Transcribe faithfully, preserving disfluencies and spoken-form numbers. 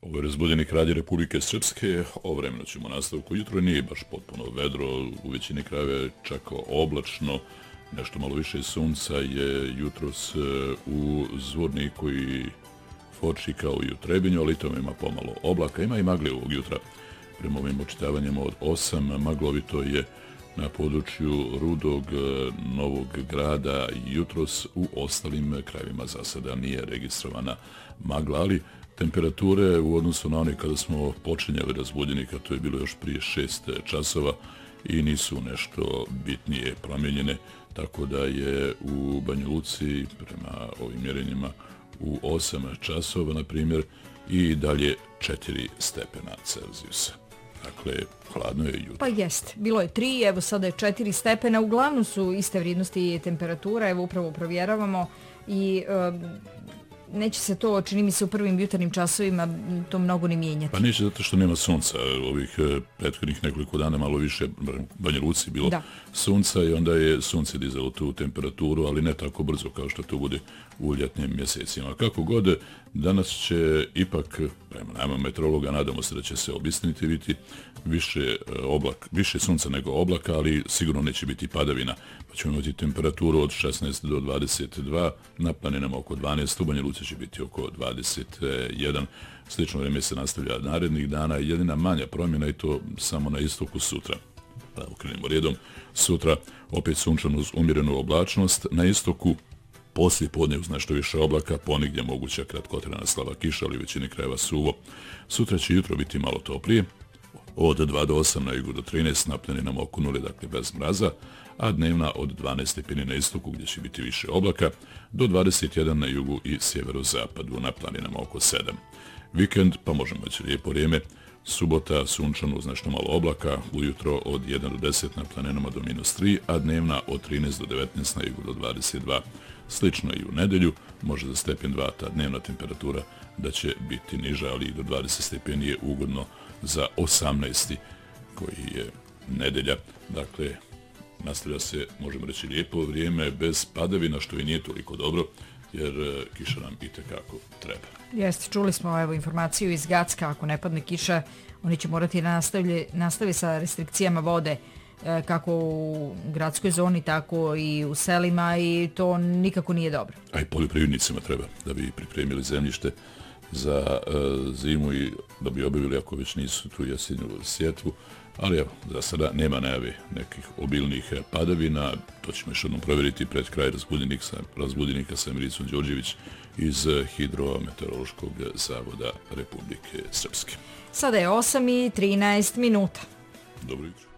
Ovo je Razbudjenik Radija Republike Srpske. Ovremeno ćemo nastavku. Jutro nije baš potpuno vedro, u većini krajeva je čak oblačno, nešto malo više sunca je jutros u Zvorniku i Foči kao i u Trebinju, ali tamo ima pomalo oblaka. Ima i magle ovog jutra. Prema ovim očitavanjima od osam maglovito je na području Rudog, Novog Grada jutros. U ostalim krajevima za sada nije registrovana magla, ali temperature u odnosu na one kada smo počinjali Razbudjenika, to je bilo još prije šest časova i nisu nešto bitnije promijenjene, tako da je u Banja Luci prema ovim mjerenjima u osam časova, na primjer, i dalje četiri stepena Celzijusa. Dakle, hladno je jutro. Pa jest, bilo je tri, evo sada je četiri stepena, uglavnom su iste vrijednosti temperatura, evo upravo provjeravamo i um, neće se to, čini mi se, u prvim jutarnjim časovima to mnogo ni mijenjati. Pa neće, zato što nema sunca. Ovih prethodnih nekoliko dana malo više u Banja Luci bilo da. sunca i onda je sunce dizalo tu temperaturu, ali ne tako brzo kao što to bude u ljetnim mjesecima. Kako god, danas će ipak, prema nama meteorologa, nadamo se da će se obistiniti, biti više, oblak, više sunca nego oblaka, ali sigurno neće biti padavina. Pa ćemo imati temperaturu od šesnaest do dvadeset dva, na planinama oko dvanaest, u Banja Luci će biti oko dvadeset jedan. Slično vrijeme se nastavlja narednih dana. Jedina manja promjena i to samo na istoku sutra. Da ukrenemo redom. Sutra opet sunčano uz umjerenu oblačnost. Na istoku poslije podne uz nešto više oblaka, ponigdje moguća kratkotrajna slaba kiša, ali u većini krajeva suvo. Sutra će jutro biti malo toplije. Od dva do osam na jugu do trinaest, na planinama oko nule, dakle bez mraza, a dnevna od dvanaest stepeni na istoku gdje će biti više oblaka, do dvadeset jedan na jugu i sjeverozapadu, na planinama oko sedam. Vikend, pa možemo reći lijepo vrijeme, subota sunčano uz nešto malo oblaka, ujutro od jedan do deset na planinama do minus tri, a dnevna od trinaest do devetnaest na jugu do dvadeset dva. Slično i u nedelju, može za stepen dva ta dnevna temperatura da će biti niža, ali i do dvadeset stepeni je ugodno za osamnaesti koji je nedelja. Dakle, nastavlja se, možemo reći, lijepo vrijeme bez padavina, što i nije toliko dobro, jer kiša nam itekako treba. Jeste, čuli smo evo informaciju iz Gacka, ako ne padne kiša, oni će morati nastavi sa restrikcijama vode kako u gradskoj zoni, tako i u selima, i to nikako nije dobro. A i poljoprivrednicima treba da bi pripremili zemljište za uh, zimu i da bi obavili, ako već nisu tu jesenju sjetvu, ali evo, za sada nema najave nekih obilnih padavina. To ćemo još jednom provjeriti pred kraj Razbudjenika, Razbudjenika sa Miricom Đorđević iz Hidrometeorološkog zavoda Republike Srpske. Sada je osam i trinaest minuta. Dobro jutro.